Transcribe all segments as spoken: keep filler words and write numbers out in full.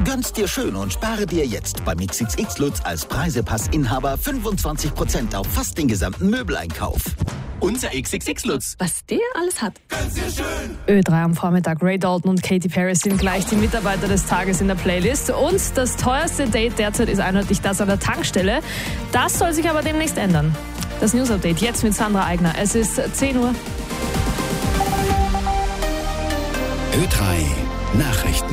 Gönn's dir schön und spare dir jetzt beim X X X Lutz als Preisepass-Inhaber fünfundzwanzig Prozent auf fast den gesamten Möbeleinkauf. Unser X X X Lutz. Was der alles hat. Gönn's dir schön. Ö drei am Vormittag. Ray Dalton und Katy Perry sind gleich die Mitarbeiter des Tages in der Playlist. Und das teuerste Date derzeit ist eindeutig das an der Tankstelle. Das soll sich aber demnächst ändern. Das News Update jetzt mit Sandra Eigner. Es ist zehn Uhr. Ö drei Nachrichten.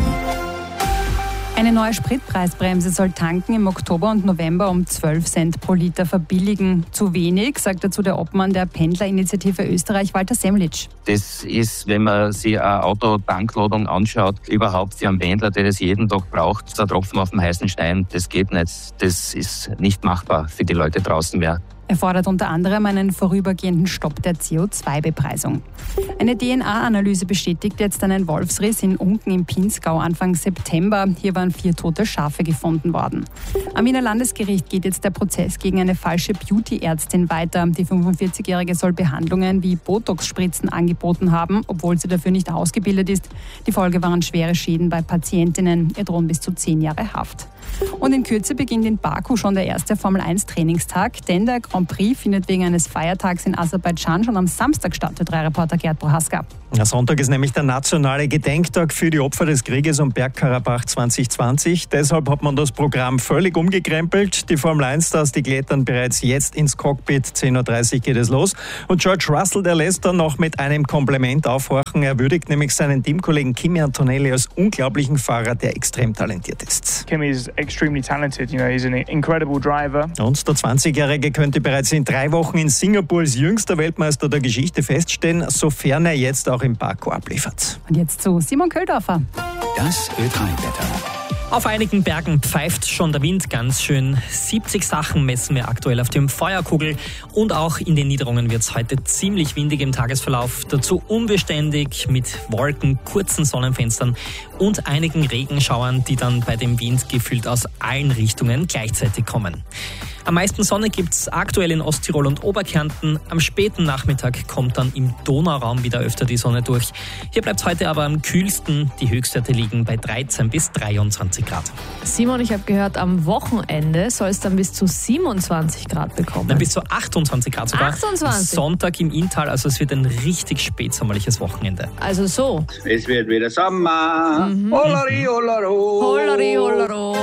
Eine neue Spritpreisbremse soll Tanken im Oktober und November um zwölf Cent pro Liter verbilligen. Zu wenig, sagt dazu der Obmann der Pendlerinitiative Österreich, Walter Semlitsch. Das ist, wenn man sich eine Autotankladung anschaut, überhaupt für einen Pendler, der das jeden Tag braucht, der Tropfen auf dem heißen Stein, das geht nicht. Das ist nicht machbar für die Leute draußen mehr. Er fordert unter anderem einen vorübergehenden Stopp der C O zwei Bepreisung. Eine D N A-Analyse bestätigt jetzt einen Wolfsriss in Unken im Pinzgau Anfang September. Hier waren vier tote Schafe gefunden worden. Am Wiener Landesgericht geht jetzt der Prozess gegen eine falsche Beauty-Ärztin weiter. Die fünfundvierzigjährige soll Behandlungen wie Botox-Spritzen angeboten haben, obwohl sie dafür nicht ausgebildet ist. Die Folge waren schwere Schäden bei Patientinnen. Ihr drohen bis zu zehn Jahre Haft. Und in Kürze beginnt in Baku schon der erste Formel eins Trainingstag, denn der Grand Prix findet wegen eines Feiertags in Aserbaidschan schon am Samstag statt, der drei Reporter Gerd Prohaska. Ja, Sonntag ist nämlich der nationale Gedenktag für die Opfer des Krieges um Bergkarabach zwanzig zwanzig. Deshalb hat man das Programm völlig umgekrempelt. Die Formel eins Stars, die klettern bereits jetzt ins Cockpit. zehn Uhr dreißig geht es los. Und George Russell, der lässt dann noch mit einem Kompliment aufhorchen. Er würdigt nämlich seinen Teamkollegen Kimi Antonelli als unglaublichen Fahrer, der extrem talentiert ist. Kimi is extremely talented, you know, he's an incredible driver. Und der zwanzigjährige könnte bereits in drei Wochen in Singapur als jüngster Weltmeister der Geschichte feststehen, sofern er jetzt auch in Baku abliefert. Und jetzt zu Simon Köldorfer. Das Ö drei Wetter. Auf einigen Bergen pfeift schon der Wind ganz schön. siebzig Sachen messen wir aktuell auf dem Feuerkugel. Und auch in den Niederungen wird es heute ziemlich windig im Tagesverlauf. Dazu unbeständig mit Wolken, kurzen Sonnenfenstern und einigen Regenschauern, die dann bei dem Wind gefühlt aus allen Richtungen gleichzeitig kommen. Am meisten Sonne gibt's aktuell in Osttirol und Oberkärnten. Am späten Nachmittag kommt dann im Donauraum wieder öfter die Sonne durch. Hier bleibt heute aber am kühlsten. Die Höchstwerte liegen bei dreizehn bis dreiundzwanzig Grad. Simon, ich habe gehört, am Wochenende soll es dann bis zu siebenundzwanzig Grad bekommen. Dann bis zu achtundzwanzig Grad sogar. achtundzwanzig? Sonntag im Inntal, also es wird ein richtig spätsommerliches Wochenende. Also so. Es wird wieder Sommer. Mhm. Hollari, hollaro. Hollari, hollaro.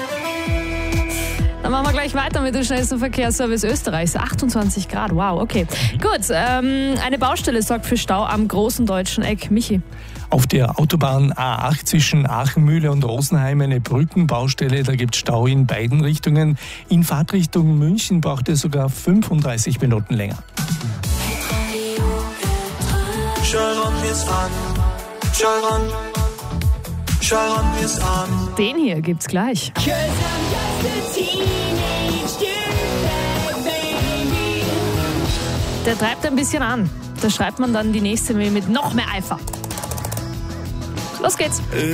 Dann machen wir gleich weiter mit dem schnellsten Verkehrsservice Österreichs. achtundzwanzig Grad, wow, okay. Gut, ähm, eine Baustelle sorgt für Stau am großen deutschen Eck. Michi. Auf der Autobahn A acht zwischen Aachenmühle und Rosenheim eine Brückenbaustelle. Da gibt es Stau in beiden Richtungen. In Fahrtrichtung München braucht es sogar fünfunddreißig Minuten länger. Den hier gibt's gleich. Der treibt ein bisschen an. Da schreibt man dann die nächste Mail mit noch mehr Eifer. Los geht's.